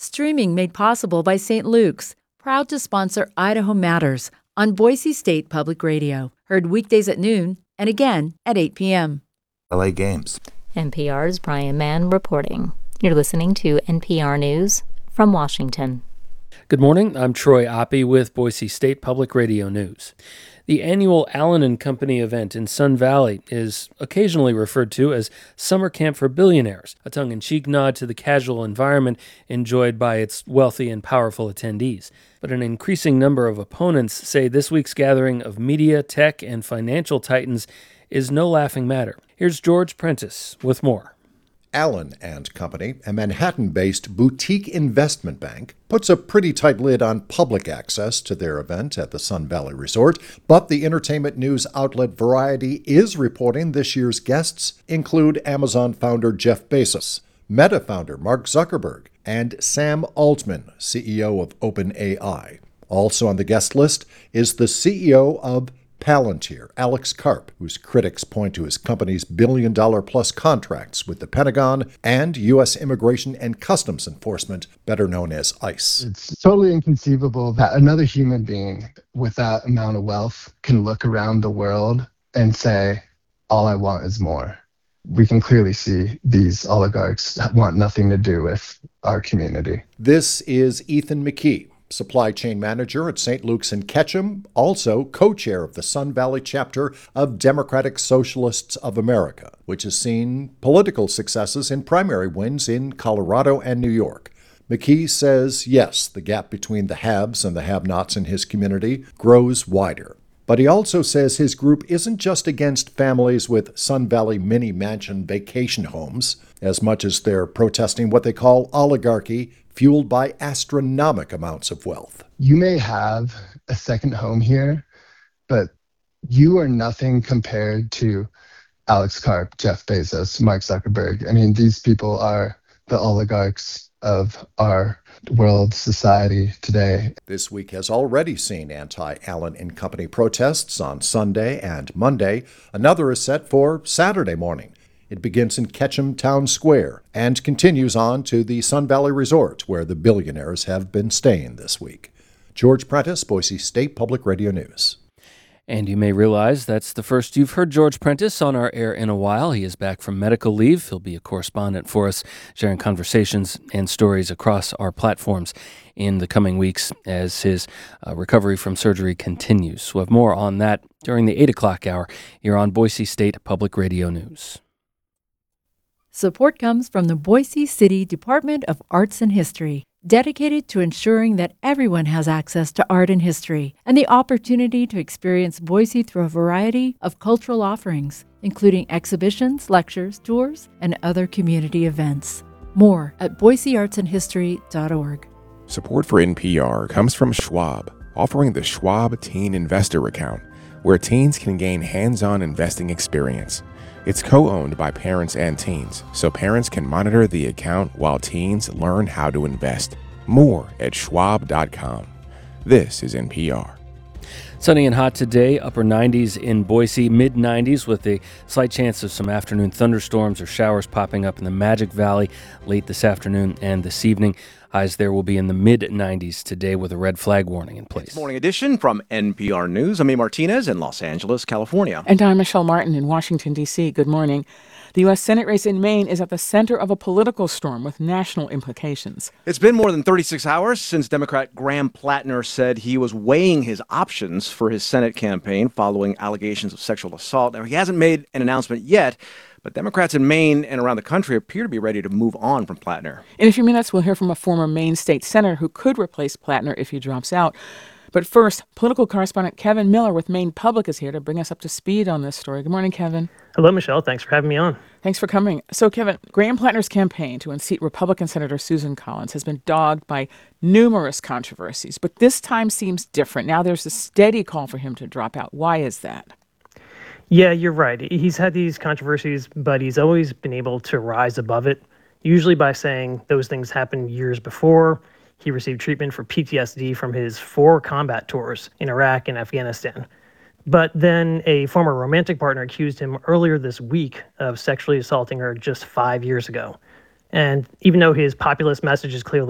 Streaming made possible by St. Luke's, proud to sponsor Idaho Matters on Boise State Public Radio. Heard weekdays at noon and again at 8 p.m. LA Games. NPR's Brian Mann reporting. You're listening to NPR News from Washington. Good morning. I'm Troy Oppie with Boise State Public Radio News. The annual Allen & Company event in Sun Valley is occasionally referred to as Summer Camp for Billionaires, a tongue-in-cheek nod to the casual environment enjoyed by its wealthy and powerful attendees. But an increasing number of opponents say this week's gathering of media, tech, and financial titans is no laughing matter. Here's George Prentice with more. Allen & Company, a Manhattan-based boutique investment bank, puts a pretty tight lid on public access to their event at the Sun Valley Resort, but the entertainment news outlet Variety is reporting this year's guests include Amazon founder Jeff Bezos, Meta founder Mark Zuckerberg, and Sam Altman, CEO of OpenAI. Also on the guest list is the CEO of Palantir, Alex Karp, whose critics point to his company's billion-dollar-plus contracts with the Pentagon and U.S. Immigration and Customs Enforcement, better known as ICE. It's totally inconceivable that another human being with that amount of wealth can look around the world and say, all I want is more. We can clearly see these oligarchs want nothing to do with our community. This is Ethan McKee, supply chain manager at St. Luke's in Ketchum, also co-chair of the Sun Valley chapter of Democratic Socialists of America, which has seen political successes in primary wins in Colorado and New York. McKee says, yes, the gap between the haves and the have-nots in his community grows wider. But he also says his group isn't just against families with Sun Valley mini-mansion vacation homes, as much as they're protesting what they call oligarchy, fueled by astronomical amounts of wealth. You may have a second home here, but you are nothing compared to Alex Karp, Jeff Bezos, Mark Zuckerberg. I mean, these people are the oligarchs of our world society today. This week has already seen anti-Allen & Company protests on Sunday and Monday. Another is set for Saturday morning. It begins in Ketchum Town Square and continues on to the Sun Valley Resort, where the billionaires have been staying this week. George Prentice, Boise State Public Radio News. And you may realize that's the first you've heard George Prentice on our air in a while. He is back from medical leave. He'll be a correspondent for us, sharing conversations and stories across our platforms in the coming weeks as his recovery from surgery continues. We'll have more on that during the 8 o'clock hour here on Boise State Public Radio News. Support comes from the Boise City Department of Arts and History, dedicated to ensuring that everyone has access to art and history and the opportunity to experience Boise through a variety of cultural offerings, including exhibitions, lectures, tours, and other community events. More at boiseartsandhistory.org. Support for NPR comes from Schwab, offering the Schwab Teen Investor Account, where teens can gain hands-on investing experience. It's co-owned by parents and teens, so parents can monitor the account while teens learn how to invest. More at schwab.com. This is NPR. Sunny and hot today, upper 90s in Boise, mid 90s with a slight chance of some afternoon thunderstorms or showers popping up in the Magic Valley late this afternoon and this evening. Highs there will be in the mid-90s today with a red flag warning in place. It's Morning Edition from NPR News. I'm A. Martinez in Los Angeles, California. And I'm Michelle Martin in Washington, D.C. Good morning. The U.S. Senate race in Maine is at the center of a political storm with national implications. It's been more than 36 hours since Democrat Graham Plattner said he was weighing his options for his Senate campaign following allegations of sexual assault. Now, he hasn't made an announcement yet, but Democrats in Maine and around the country appear to be ready to move on from Plattner. In a few minutes, we'll hear from a former Maine state senator who could replace Plattner if he drops out. But first, political correspondent Kevin Miller with Maine Public is here to bring us up to speed on this story. Good morning, Kevin. Hello, Michelle. Thanks for having me on. Thanks for coming. So, Kevin, Graham Plattner's campaign to unseat Republican Senator Susan Collins has been dogged by numerous controversies, but this time seems different. Now there's a steady call for him to drop out. Why is that? Yeah, you're right. He's had these controversies, but he's always been able to rise above it, usually by saying those things happened years before. He received treatment for PTSD from his 4 combat tours in Iraq and Afghanistan. But then a former romantic partner accused him earlier this week of sexually assaulting her just 5 years ago. And even though his populist message is clearly